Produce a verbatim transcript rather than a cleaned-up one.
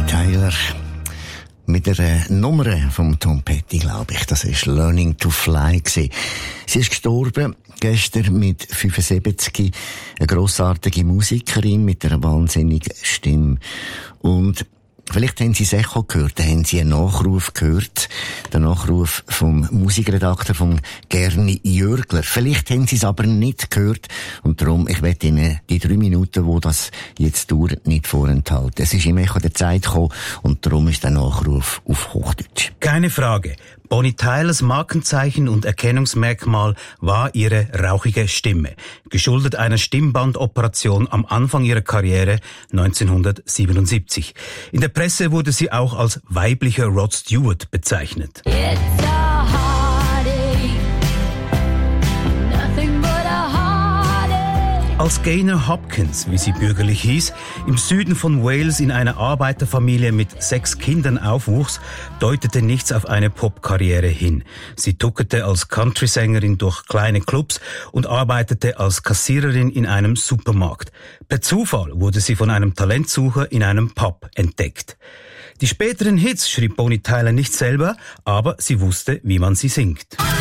Tyler mit der Nummer vom Tom Petty, glaube ich. Das ist Learning to Fly gewesen. Sie ist gestorben gestern mit fünfundsiebzig. Eine grossartige Musikerin mit einer wahnsinnigen Stimme. Und vielleicht haben Sie es Echo gehört, da haben Sie einen Nachruf gehört, den Nachruf vom Musikredakteur, vom Gerni Jürgler. Vielleicht haben Sie es aber nicht gehört und darum, ich werde Ihnen die drei Minuten, wo das jetzt dauert, nicht vorenthalten. Es ist im Echo der Zeit gekommen und darum ist der Nachruf auf Hochdeutsch. Keine Frage. Bonnie Tylers Markenzeichen und Erkennungsmerkmal war ihre rauchige Stimme, geschuldet einer Stimmbandoperation am Anfang ihrer Karriere neunzehnhundertsiebenundsiebzig. In der Presse wurde sie auch als weiblicher Rod Stewart bezeichnet. Als Gaynor Hopkins, wie sie bürgerlich hieß, im Süden von Wales in einer Arbeiterfamilie mit sechs Kindern aufwuchs, deutete nichts auf eine Popkarriere hin. Sie tuckerte als Countrysängerin durch kleine Clubs und arbeitete als Kassiererin in einem Supermarkt. Per Zufall wurde sie von einem Talentsucher in einem Pub entdeckt. Die späteren Hits schrieb Bonnie Tyler nicht selber, aber sie wusste, wie man sie singt.